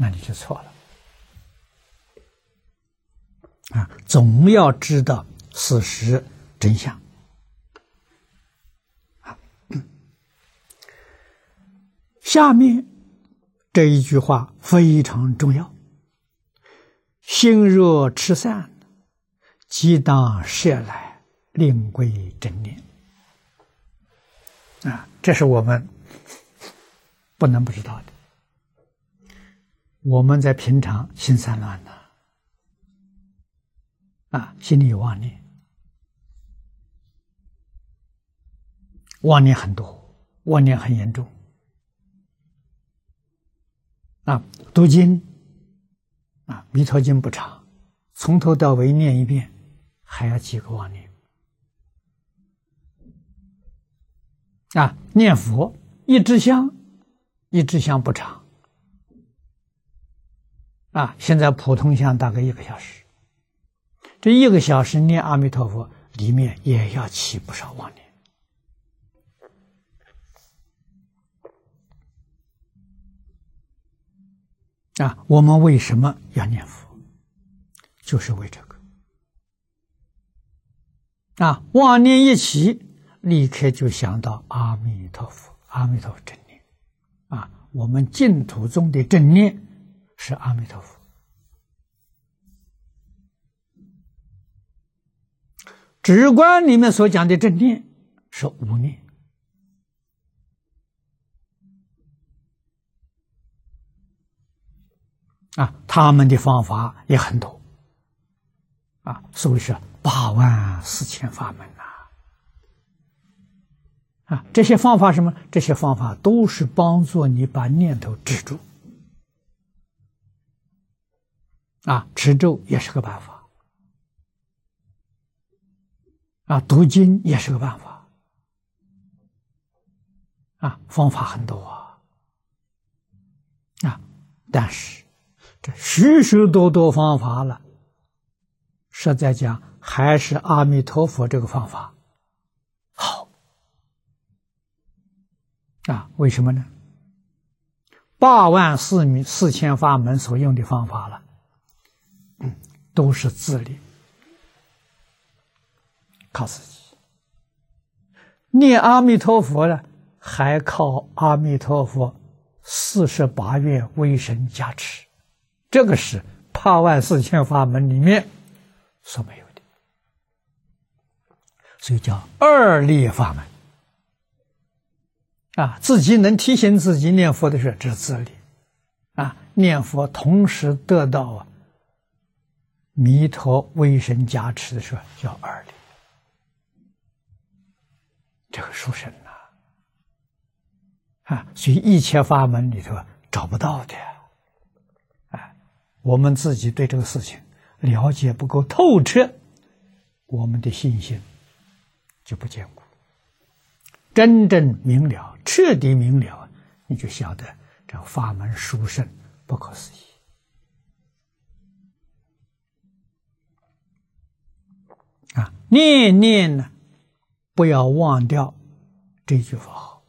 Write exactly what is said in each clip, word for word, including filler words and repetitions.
那你就错了。啊，总要知道事实真相。啊，下面这一句话非常重要：心若痴散，即当摄来，令归正念。啊，这是我们不能不知道的。我们在平常心散乱呢，啊，心里有妄念，妄念很多，妄念很严重。啊，读经啊，弥陀经不长，从头到尾念一遍，还要几个妄念。啊，念佛一支香，一支香不长。啊，现在普通香大概一个小时，这一个小时念阿弥陀佛，里面也要起不少妄念。啊，我们为什么要念佛？就是为这个。啊，妄念一起，立刻就想到阿弥陀佛，阿弥陀佛正念。啊，我们净土中的正念是阿弥陀佛。止观里面所讲的正念是无念。啊，他们的方法也很多。啊，所以是八万四千法门呐。啊，这些方法什么？这些方法都是帮助你把念头止住。啊，持咒也是个办法。啊，读经也是个办法。啊，方法很多啊。啊，但是这许许多多方法了，实在讲还是阿弥陀佛这个方法好。啊，为什么呢？八万四米四千法门所用的方法了，嗯，都是自力，靠自己。念阿弥陀佛呢，还靠阿弥陀佛四十八愿威神加持，这个是八万四千法门里面所没有的，所以叫二力法门。啊，自己能提醒自己念佛的时候，这是自力。啊，念佛同时得到啊弥陀威神加持的时候，叫二力。这个殊胜呐！啊，所以一切法门里头找不到的。啊，我们自己对这个事情了解不够透彻，我们的信心就不坚固。真正明了，彻底明了，你就晓得这法门殊胜，不可思议。啊，念念呢，不要忘掉这句佛号，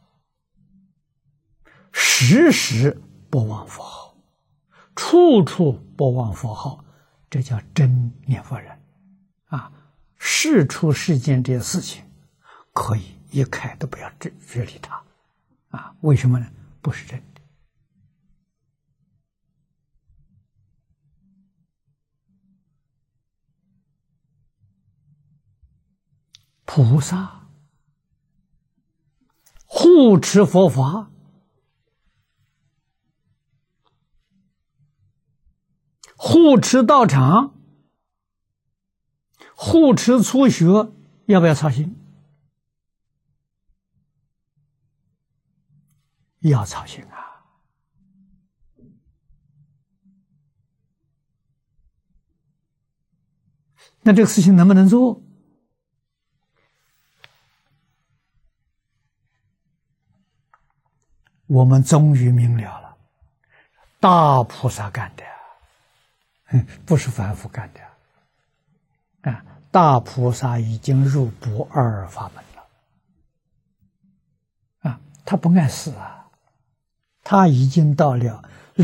时时不忘佛号，处处不忘佛号，这叫真念佛人。啊，事出世间这些事情，可以一概都不要去理它。啊，为什么呢？不是真的。菩萨护持佛法，护持道场，护持初学，要不要操心？要操心啊！那这个事情能不能做？我们终于明了了，大菩萨干的，不是凡夫干的。啊，大菩萨已经入不二法门了。啊，他不碍事啊。他已经到了